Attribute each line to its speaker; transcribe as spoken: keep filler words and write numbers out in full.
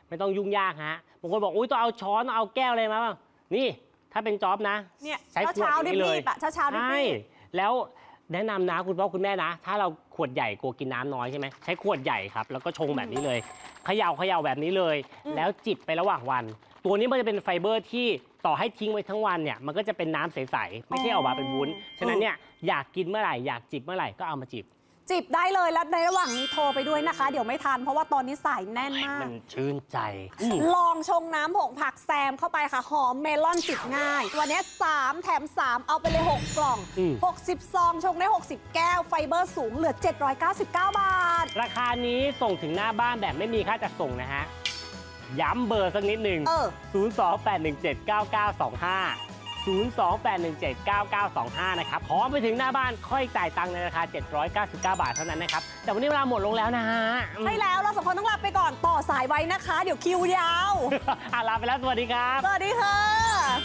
Speaker 1: ไม่ต้องยุ่งยากฮะบางคนบอกอุ้ยต้องเอาช้อนเอาแก้วอะไรมาบ้างนี่ถ้าเป็นจ๊อบนะ
Speaker 2: เนี่ย
Speaker 1: ใช้ขวดนี้เลย
Speaker 2: เช้าเช้าใช่
Speaker 1: แล้วแนะนำนะคุณพ่อคุณแม่นะถ้าเราขวดใหญ่กลัวกินน้ำน้อยใช่ไหมใช้ขวดใหญ่ครับแล้วก็ชงแบบนี้เลยเขย่าเขย่าแบบนี้เลยแล้วจิบไประหว่างวันตัวนี้มันจะเป็นไฟเบอร์ที่ต่อให้ทิ้งไว้ทั้งวันเนี่ยมันก็จะเป็นน้ำใสๆไม่ใช่ออกมาเป็นวุ้นฉะนั้นเนี่ยอยากกินเมื่อไหร่อยากจิบเมื่อไหร่ก็เอามาจิบ
Speaker 2: จิบได้เลยแล้วในระหว่างนี้โทรไปด้วยนะคะเดี๋ยวไม่ทันเพราะว่าตอนนี้สายแน่นมาก
Speaker 1: มันชื่นใจ
Speaker 2: ลองชงน้ำผงผักแซมเข้าไปค่ะหอมเมลอนจิบง่ายวันนี้สามแถมสามเอาไปเลยหกกล่องหกสิบซองชงได้หกสิบแก้วไฟเบอร์สูงเหลือเจ็ดร้อยเก้าสิบเก้าบาท
Speaker 1: ราคานี้ส่งถึงหน้าบ้านแบบไม่มีค่าจัดส่งนะฮะย้ำเบอร์สักนิดหนึ่งศูนย์ สอง แปด หนึ่ง เจ็ด เก้า เก้า สอง ห้า ศูนย์ สอง แปด หนึ่ง เจ็ด เก้า เก้า สอง ห้านะครับพร้อมไปถึงหน้าบ้านค่อยจ่ายตังค์ในราคาเจ็ดร้อยเก้าสิบเก้าบาทเท่านั้นนะครับแต่วันนี้เวลาหมดลงแล้วนะฮะ
Speaker 2: ใช่แล้วเราสองคนต้องลาไปก่อนต่อสายไว้นะคะเดี๋ยวคิวยาว
Speaker 1: ลาไปแล้วสวัสดีครับ
Speaker 2: สวัสดีค่ะ